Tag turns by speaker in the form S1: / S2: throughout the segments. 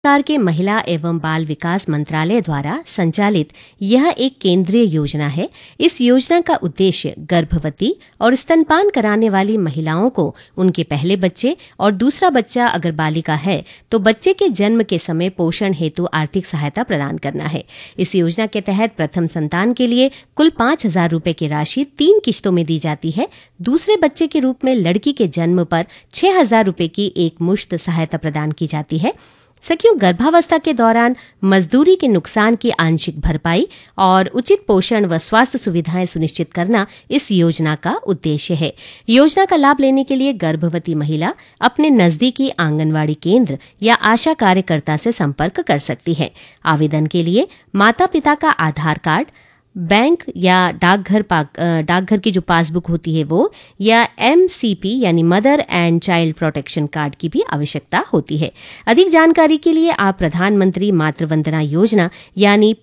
S1: सरकार के महिला एवं बाल विकास मंत्रालय द्वारा संचालित यह एक केंद्रीय योजना है। इस योजना का उद्देश्य गर्भवती और स्तनपान कराने वाली महिलाओं को उनके पहले बच्चे और दूसरा बच्चा अगर बालिका है तो बच्चे के जन्म के समय पोषण हेतु आर्थिक सहायता प्रदान करना है। इस योजना के तहत प्रथम संतान के लिए कुल 5,000 रुपए की राशि 3 किश्तों में दी जाती है। दूसरे बच्चे के रूप में लड़की के जन्म पर 6,000 रुपए की एक मुश्त सहायता प्रदान की जाती है। सखियों, गर्भावस्था के दौरान मजदूरी के नुकसान की आंशिक भरपाई और उचित पोषण व स्वास्थ्य सुविधाएं सुनिश्चित करना इस योजना का उद्देश्य है। योजना का लाभ लेने के लिए गर्भवती महिला अपने नजदीकी आंगनवाड़ी केंद्र या आशा कार्यकर्ता से संपर्क कर सकती है। आवेदन के लिए माता पिता का आधार कार्ड, बैंक या डाकघर की जो पासबुक होती है वो, या MCP यानी mother and child protection card की भी आवश्यकता होती है। अधिक जानकारी के लिए आप प्रधानमंत्री मातृ वंदना योजना यानी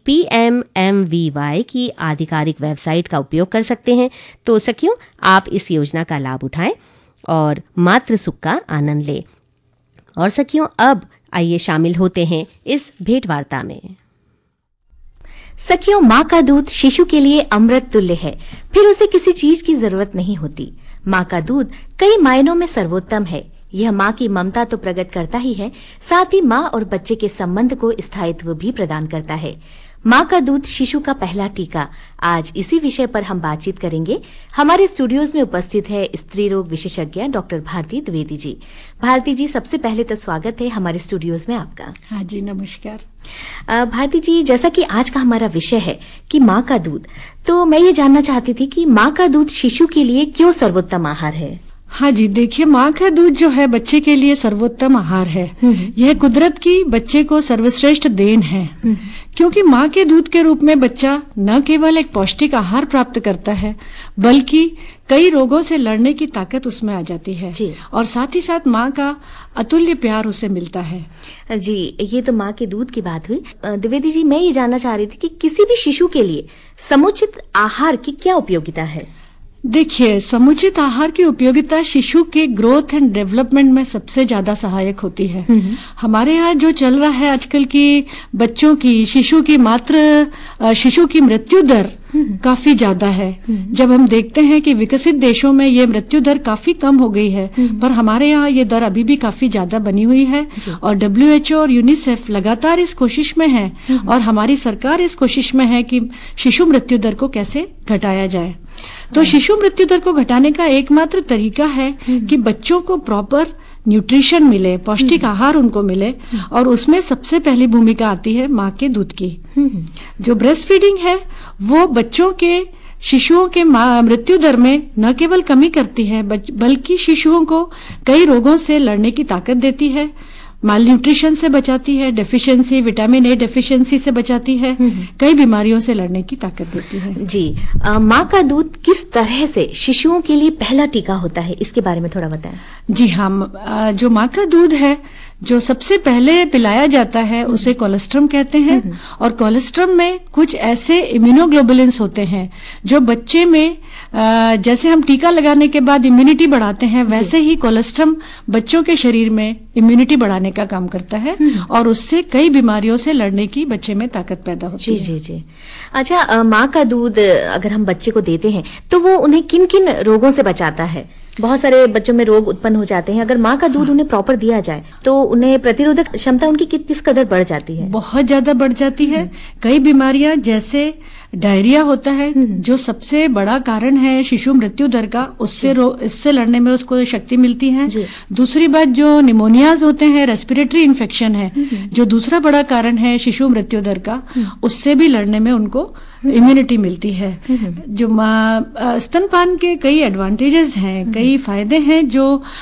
S1: PMMVY की आधिकारिक वेबसाइट का उपयोग कर सकते हैं। तो सखियों, आप इस योजना का लाभ उठाएं और मातृ सुख का आनंद लें। और सखियों, अब आइए शामिल होते हैं इस भेंट वार्ता में।
S2: सखियों, माँ का दूध शिशु के लिए अमृत तुल्य है, फिर उसे किसी चीज की जरूरत नहीं होती। माँ का दूध कई मायनों में सर्वोत्तम है। यह माँ की ममता तो प्रकट करता ही है, साथ ही माँ और बच्चे के संबंध को स्थायित्व भी प्रदान करता है। माँ का दूध शिशु का पहला टीका, आज इसी विषय पर हम बातचीत करेंगे। हमारे स्टूडियोज में उपस्थित है स्त्री रोग विशेषज्ञ डॉक्टर भारती द्विवेदी जी। भारती जी, सबसे पहले तो स्वागत है हमारे स्टूडियोज में आपका।
S3: हाँ जी, नमस्कार।
S2: भारती जी, जैसा कि आज का हमारा विषय है कि माँ का दूध, तो मैं ये जानना चाहती थी कि माँ का दूध शिशु के लिए क्यों सर्वोत्तम आहार है?
S3: हाँ जी, देखिए, माँ का दूध जो है बच्चे के लिए सर्वोत्तम आहार है। यह कुदरत की बच्चे को सर्वश्रेष्ठ देन है, क्योंकि माँ के दूध के रूप में बच्चा न केवल एक पौष्टिक आहार प्राप्त करता है, बल्कि कई रोगों से लड़ने की ताकत उसमें आ जाती है और साथ ही साथ माँ का अतुल्य प्यार उसे मिलता है।
S2: जी, ये तो माँ के दूध की बात हुई। द्विवेदी जी, मैं ये जानना चाह रही थी कि किसी भी शिशु के लिए समुचित आहार की क्या उपयोगिता है?
S3: देखिए, समुचित आहार की उपयोगिता शिशु के ग्रोथ एंड डेवलपमेंट में सबसे ज्यादा सहायक होती है। हमारे यहाँ जो चल रहा है आजकल की बच्चों की शिशु की मृत्यु दर काफी ज्यादा है। जब हम देखते हैं कि विकसित देशों में ये मृत्यु दर काफी कम हो गई है, पर हमारे यहाँ ये दर अभी भी काफी ज्यादा बनी हुई है। और WHO और यूनिसेफ लगातार इस कोशिश में है और हमारी सरकार इस कोशिश में है कि शिशु मृत्यु दर को कैसे घटाया जाए। तो शिशु मृत्यु दर को घटाने का एकमात्र तरीका है कि बच्चों को प्रॉपर न्यूट्रिशन मिले, पौष्टिक आहार उनको मिले, और उसमें सबसे पहली भूमिका आती है माँ के दूध की। जो ब्रेस्ट फीडिंग है वो बच्चों के शिशुओं के मृत्यु दर में न केवल कमी करती है, बल्कि शिशुओं को कई रोगों से लड़ने की ताकत देती है, मालन्यूट्रिशन से बचाती है, डेफिशिएंसी, विटामिन A डेफिशिएंसी से बचाती है, कई बीमारियों से लड़ने की ताकत देती है।
S2: जी, माँ का दूध किस तरह से शिशुओं के लिए पहला टीका होता है, इसके बारे में थोड़ा बताएं।
S3: जी हाँ, जो माँ का दूध है जो सबसे पहले पिलाया जाता है उसे कोलेस्ट्रम कहते हैं। और कोलेस्ट्रम में कुछ ऐसे इम्यूनोग्लोबुलिन्स होते हैं जो बच्चे में जैसे हम टीका लगाने के बाद इम्यूनिटी बढ़ाते हैं, वैसे ही कोलेस्ट्रम बच्चों के शरीर में इम्यूनिटी बढ़ाने का काम करता है और उससे कई बीमारियों से लड़ने की बच्चे में ताकत पैदा होती है।
S2: जी जी। अच्छा, माँ का दूध अगर हम बच्चे को देते हैं तो वो उन्हें किन किन रोगों से बचाता है? बहुत सारे बच्चों में रोग उत्पन्न हो जाते हैं, अगर माँ का दूध उन्हें प्रॉपर दिया जाए तो उन्हें प्रतिरोधक क्षमता उनकी किस कदर बढ़ जाती है?
S3: बहुत ज्यादा बढ़ जाती है। कई बीमारियां जैसे डायरिया होता है जो सबसे बड़ा कारण है शिशु मृत्यु दर का, इससे लड़ने में उसको शक्ति मिलती है। दूसरी बात, जो निमोनियाज होते हैं, रेस्पिरेटरी इन्फेक्शन है जो दूसरा बड़ा कारण है शिशु मृत्यु दर का, उससे भी लड़ने में उनको इम्यूनिटी मिलती है। जो स्तनपान के कई एडवांटेजेस हैं, कई फायदे हैं जो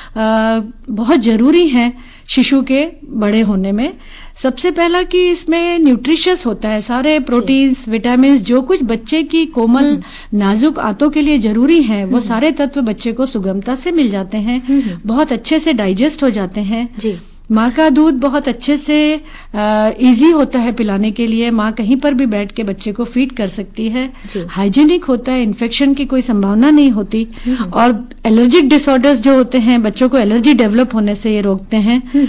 S3: बहुत जरूरी हैं शिशु के बड़े होने में। सबसे पहला कि इसमें न्यूट्रिशियस होता है, सारे प्रोटीन्स, विटामिन्स, जो कुछ बच्चे की कोमल नाजुक आंतों के लिए जरूरी हैं, वो सारे तत्व बच्चे को सुगमता से मिल जाते हैं, बहुत अच्छे से डाइजेस्ट हो जाते हैं। माँ का दूध बहुत अच्छे से इजी होता है पिलाने के लिए। माँ कहीं पर भी बैठ के बच्चे को फीड कर सकती है, हाइजीनिक होता है, इन्फेक्शन की कोई संभावना नहीं होती, और एलर्जिक डिसऑर्डर्स जो होते हैं, बच्चों को एलर्जी डेवलप होने से ये रोकते हैं।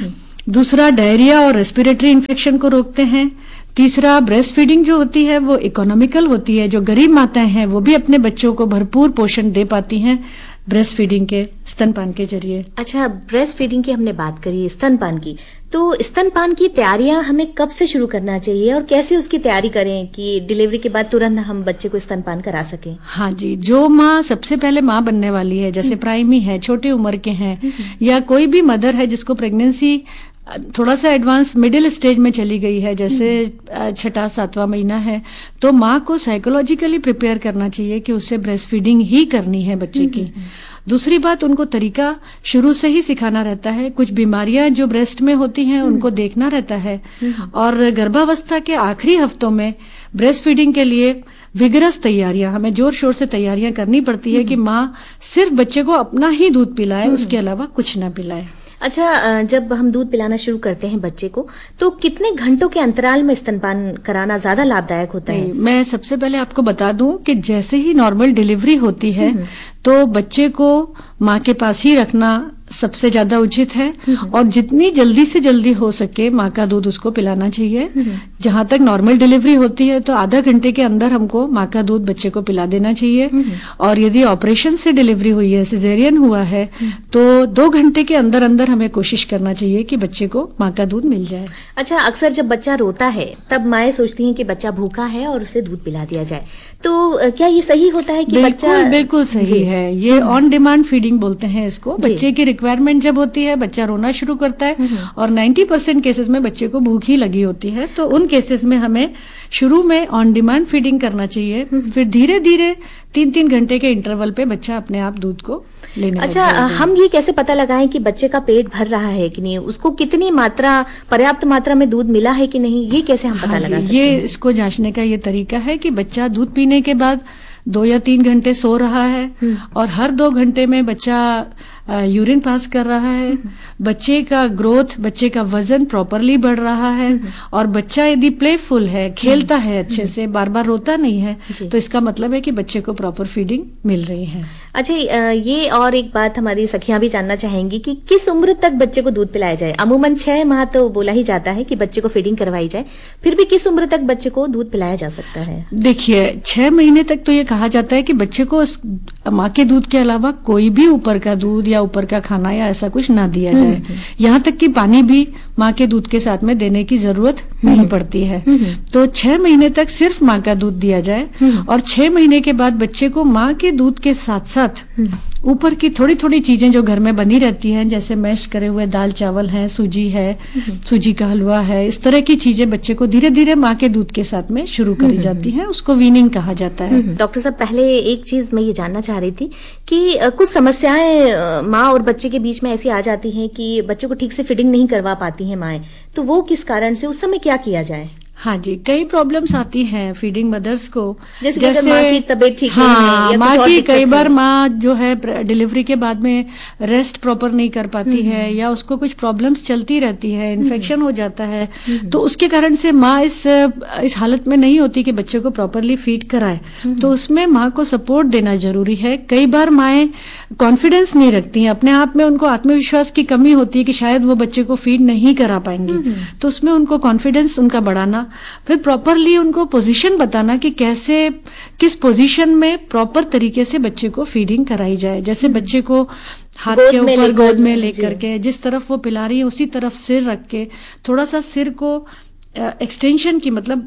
S3: दूसरा डायरिया और रेस्पिरेटरी इन्फेक्शन को रोकते हैं। तीसरा ब्रेस्ट फीडिंग जो होती है वो इकोनॉमिकल होती है। जो गरीब माताएं हैं वो भी अपने बच्चों को भरपूर पोषण दे पाती हैं ब्रेस्ट फीडिंग के, स्तनपान के जरिए।
S2: अच्छा, ब्रेस्ट फीडिंग की हमने बात करी, स्तनपान की, तो स्तनपान की तैयारियां हमें कब से शुरू करना चाहिए और कैसे उसकी तैयारी करें कि डिलीवरी के बाद तुरंत हम बच्चे को स्तनपान करा सकें?
S3: हाँ जी, जो माँ सबसे पहले माँ बनने वाली है, जैसे प्राइमी है, छोटी उम्र के हैं, या कोई भी मदर है जिसको प्रेगनेंसी थोड़ा सा एडवांस मिडिल स्टेज में चली गई है, जैसे 6वां-7वां महीना है, तो माँ को साइकोलॉजिकली प्रिपेयर करना चाहिए कि उसे ब्रेस्ट फीडिंग ही करनी है बच्चे की। दूसरी बात, उनको तरीका शुरू से ही सिखाना रहता है। कुछ बीमारियां जो ब्रेस्ट में होती हैं उनको देखना रहता है, और गर्भावस्था के आखिरी हफ्तों में ब्रेस्ट फीडिंग के लिए विगरस तैयारियां, हमें जोर शोर से तैयारियां करनी पड़ती है कि माँ सिर्फ बच्चे को अपना ही दूध पिलाए, उसके अलावा कुछ ना पिलाए।
S2: अच्छा, जब हम दूध पिलाना शुरू करते हैं बच्चे को, तो कितने घंटों के अंतराल में स्तनपान कराना ज्यादा लाभदायक होता है?
S3: मैं सबसे पहले आपको बता दूं कि जैसे ही नॉर्मल डिलीवरी होती है तो बच्चे को माँ के पास ही रखना सबसे ज्यादा उचित है, और जितनी जल्दी से जल्दी हो सके माँ का दूध उसको पिलाना चाहिए। जहां तक नॉर्मल डिलीवरी होती है तो आधा घंटे के अंदर हमको माँ का दूध बच्चे को पिला देना चाहिए, और यदि ऑपरेशन से डिलीवरी हुई है, सिजेरियन हुआ है, तो 2 घंटे के अंदर अंदर हमें कोशिश करना चाहिए कि बच्चे को माँ का दूध मिल जाए।
S2: अच्छा, अक्सर जब बच्चा रोता है तब माएं सोचती हैं कि बच्चा भूखा है और उसे दूध पिला दिया जाए, तो क्या ये सही होता है कि बच्चा?
S3: बिल्कुल सही है। ये ऑन डिमांड फीडिंग बोलते हैं इसको। बच्चे की रिक्वायरमेंट जब होती है, बच्चा रोना शुरू करता है, और 90% केसेस में बच्चे को भूख ही लगी होती है, तो उन केसेस में हमें शुरू में ऑन डिमांड फीडिंग करना चाहिए, फिर धीरे धीरे 3-3 घंटे के इंटरवल पे बच्चा अपने आप दूध को लेने
S2: अच्छा, हम ये कैसे पता लगाएं कि बच्चे का पेट भर रहा है कि नहीं, उसको कितनी मात्रा, पर्याप्त मात्रा में दूध मिला है कि नहीं, ये कैसे हम पता लगा सकते हैं?
S3: ये इसको जांचने का ये तरीका है कि बच्चा दूध पीने के बाद 2 या 3 घंटे सो रहा है, और हर 2 घंटे में बच्चा यूरिन पास कर रहा है, बच्चे का ग्रोथ, बच्चे का वजन प्रॉपरली बढ़ रहा है, और बच्चा यदि प्लेफुल है, खेलता है अच्छे से, बार बार रोता नहीं है, तो इसका मतलब है कि बच्चे को प्रॉपर फीडिंग मिल रही है।
S2: अच्छा, ये और एक बात हमारी सखियां भी जानना चाहेंगी कि किस उम्र तक बच्चे को दूध पिलाया जाए? अमूमन 6 माह तो बोला ही जाता है कि बच्चे को फीडिंग करवाई जाए, फिर भी किस उम्र तक बच्चे को दूध पिलाया जा सकता है?
S3: देखिए, 6 महीने तक तो ये कहा जाता है कि बच्चे को माँ के दूध के अलावा कोई भी ऊपर का दूध या ऊपर का खाना या ऐसा कुछ ना दिया जाए। यहाँ तक कि पानी भी माँ के दूध के साथ में देने की जरूरत नहीं पड़ती है। तो 6 महीने तक सिर्फ माँ का दूध दिया जाए, और 6 महीने के बाद बच्चे को माँ के दूध के साथ साथ ऊपर की थोड़ी थोड़ी चीजें जो घर में बनी रहती हैं, जैसे मैश करे हुए दाल चावल है, सूजी है, सूजी का हलवा है, इस तरह की चीजें बच्चे को धीरे धीरे माँ के दूध के साथ में शुरू करी जाती हैं। उसको वीनिंग कहा जाता है।
S2: डॉक्टर साहब, पहले एक चीज मैं ये जानना चाह रही थी कि कुछ समस्याएं माँ और बच्चे के बीच में ऐसी आ जाती हैं कि बच्चे को ठीक से फीडिंग नहीं करवा पाती हैं माएं, तो वो किस कारण से, उस समय क्या किया जाए?
S3: हाँ जी, कई प्रॉब्लम्स आती हैं फीडिंग मदर्स को,
S2: जैसे माँ की तबीयत ठीक नहीं है, या
S3: माँ की कई बार माँ जो है डिलीवरी के बाद में रेस्ट प्रॉपर नहीं कर पाती है, या उसको कुछ प्रॉब्लम्स चलती रहती है, इन्फेक्शन हो जाता है, तो उसके कारण से माँ इस हालत में नहीं होती कि बच्चे को प्रॉपरली फीड कराए, तो उसमें माँ को सपोर्ट देना जरूरी है। कई बार माएं कॉन्फिडेंस नहीं रखती हैं अपने आप में, उनको आत्मविश्वास की कमी होती है कि शायद वो बच्चे को फीड नहीं करा पाएंगी, तो उसमें उनको कॉन्फिडेंस उनका बढ़ाना, फिर प्रॉपरली उनको पोजीशन बताना कि कैसे, किस पोजीशन में प्रॉपर तरीके से बच्चे को फीडिंग कराई जाए। जैसे बच्चे को हाथ के ऊपर गोद में लेकर के जिस तरफ वो पिला रही है उसी तरफ सिर रख के, थोड़ा सा सिर को एक्सटेंशन की, मतलब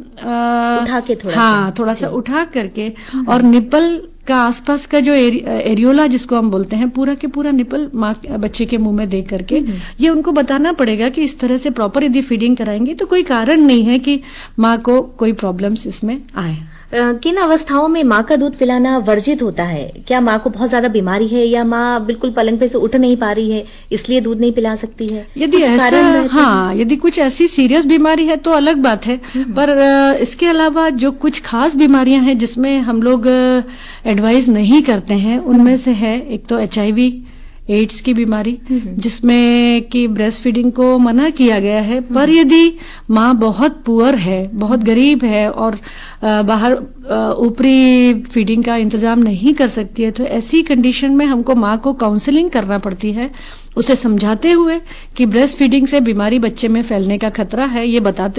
S2: उठा के
S3: थोड़ा सा उठा करके, और निपल का आसपास का जो एरियोला जिसको हम बोलते हैं, पूरा के पूरा निपल माँ बच्चे के मुंह में दे करके, ये उनको बताना पड़ेगा कि इस तरह से प्रॉपर यदि फीडिंग कराएंगे तो कोई कारण नहीं है कि माँ को कोई प्रॉब्लम्स इसमें आए।
S2: किन अवस्थाओं में माँ का दूध पिलाना वर्जित होता है? क्या माँ को बहुत ज्यादा बीमारी है, या माँ बिल्कुल पलंग पे से उठ नहीं पा रही है इसलिए दूध नहीं पिला सकती है?
S3: यदि ऐसा, यदि कुछ ऐसी सीरियस बीमारी है तो अलग बात है, पर इसके अलावा जो कुछ खास बीमारियां हैं जिसमें हम लोग एडवाइस नहीं करते हैं, उनमें से है एक तो HIV, एड्स की बीमारी, जिसमें कि ब्रेस्ट फीडिंग को मना किया गया है। पर यदि माँ बहुत पुअर है, बहुत गरीब है और बाहर ऊपरी फीडिंग का इंतजाम नहीं कर सकती है, तो ऐसी कंडीशन में हमको माँ को काउंसलिंग करना पड़ती है, उसे समझाते हुए कि ब्रेस्ट फीडिंग से बीमारी बच्चे में फैलने का खतरा है, ये बताते